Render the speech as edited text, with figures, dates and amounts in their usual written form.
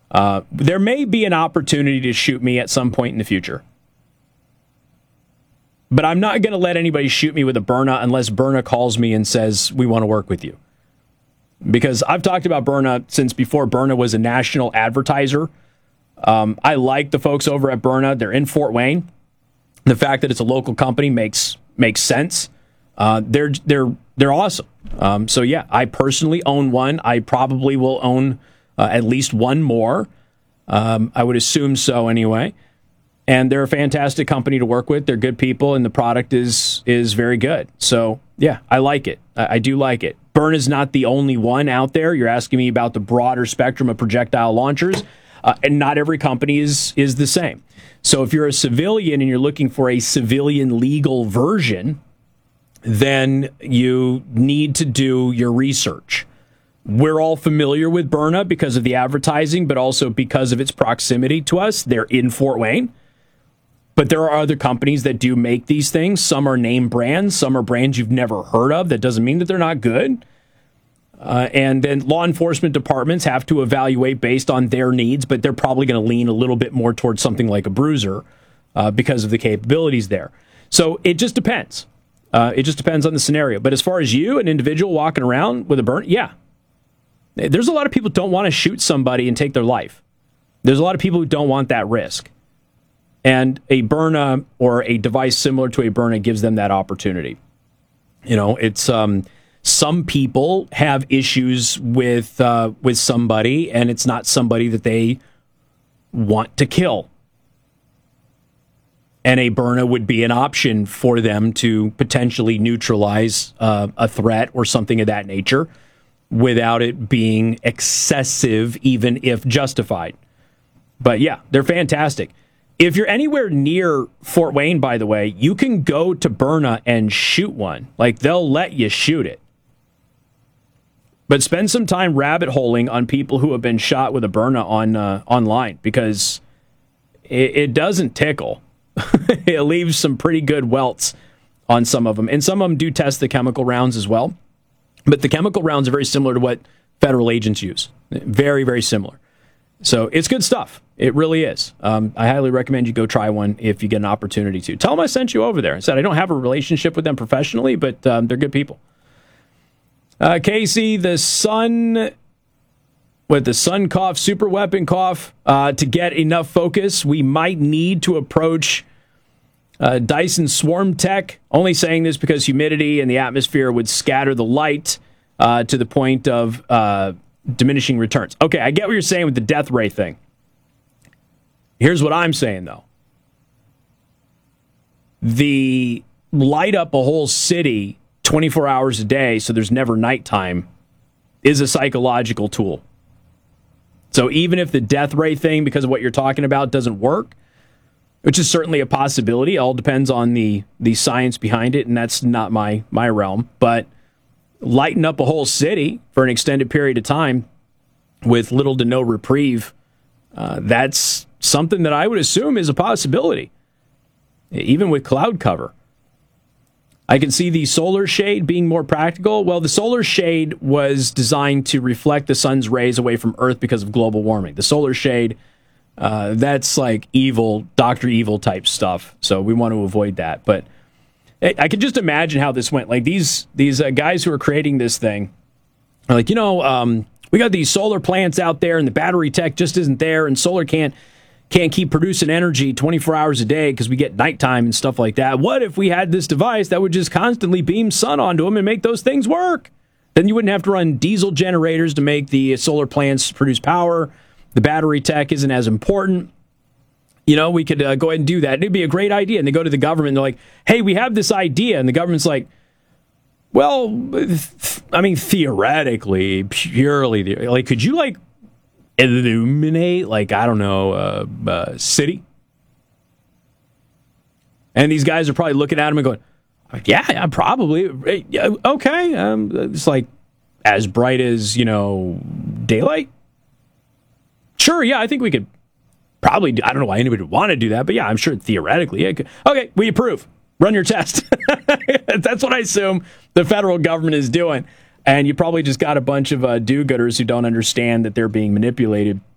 There may be an opportunity to shoot me at some point in the future. But I'm not going to let anybody shoot me with a Byrna unless Byrna calls me and says, we want to work with you. Because I've talked about Byrna since before Byrna was a national advertiser. I like the folks over at Byrna. They're in Fort Wayne. The fact that it's a local company makes sense. They're awesome. So yeah, I personally own one. I probably will own at least one more. I would assume so anyway. And they're a fantastic company to work with. They're good people, and the product is very good. So yeah, I like it. I do like it. Byrna is not the only one out there. You're asking me about the broader spectrum of projectile launchers, and not every company is the same. So if you're a civilian and you're looking for a civilian legal version, then you need to do your research. We're all familiar with Byrna because of the advertising, but also because of its proximity to us. They're in Fort Wayne. But there are other companies that do make these things. Some are name brands. Some are brands you've never heard of. That doesn't mean that they're not good. And then law enforcement departments have to evaluate based on their needs, but they're probably going to lean a little bit more towards something like a Bruiser because of the capabilities there. So it just depends. It just depends on the scenario. But as far as you, an individual walking around with a Byrna, yeah. There's a lot of people who don't want to shoot somebody and take their life. There's a lot of people who don't want that risk. And a Byrna or a device similar to a Byrna gives them that opportunity. You know, it's some people have issues with somebody, and it's not somebody that they want to kill. And a Byrna would be an option for them to potentially neutralize a threat or something of that nature without it being excessive, even if justified. But yeah, they're fantastic. If you're anywhere near Fort Wayne, by the way, you can go to Byrna and shoot one. Like, they'll let you shoot it. But spend some time rabbit holing on people who have been shot with a Byrna online, because it doesn't tickle. It leaves some pretty good welts on some of them. And some of them do test the chemical rounds as well. But the chemical rounds are very similar to what federal agents use. Very, very similar. So it's good stuff. It really is. I highly recommend you go try one if you get an opportunity to. Tell them I sent you over there. I said I don't have a relationship with them professionally, but they're good people. Casey, the Sun Cough, super weapon cough, to get enough focus, we might need to approach Dyson Swarm Tech. Only saying this because humidity in the atmosphere would scatter the light to the point of diminishing returns. Okay, I get what you're saying with the death ray thing. Here's what I'm saying, though. The light up a whole city 24 hours a day so there's never nighttime is a psychological tool. So even if the death ray thing, because of what you're talking about, doesn't work, which is certainly a possibility, it all depends on the science behind it, and that's not my realm, but lighten up a whole city for an extended period of time with little to no reprieve, that's something that I would assume is a possibility, even with cloud cover. I can see the solar shade being more practical. Well, the solar shade was designed to reflect the sun's rays away from Earth because of global warming. The solar shade, that's like evil, Dr. Evil type stuff, so we want to avoid that. But I can just imagine how this went. Like these guys who are creating this thing are like, we got these solar plants out there, and the battery tech just isn't there, and solar can't keep producing energy 24 hours a day because we get nighttime and stuff like that. What if we had this device that would just constantly beam sun onto them and make those things work? Then you wouldn't have to run diesel generators to make the solar plants produce power. The battery tech isn't as important. We could go ahead and do that. It'd be a great idea. And they go to the government and they're like, hey, we have this idea. And the government's like, well, theoretically, purely, like, could you, like, illuminate, like, I don't know, a city? And these guys are probably looking at him and going, yeah, probably. Yeah, okay. It's like as bright as, daylight. Sure, yeah, I think we could probably do. I don't know why anybody would want to do that, but yeah, I'm sure theoretically it could. Okay, we approve. Run your test. That's what I assume the federal government is doing. And you probably just got a bunch of do-gooders who don't understand that they're being manipulated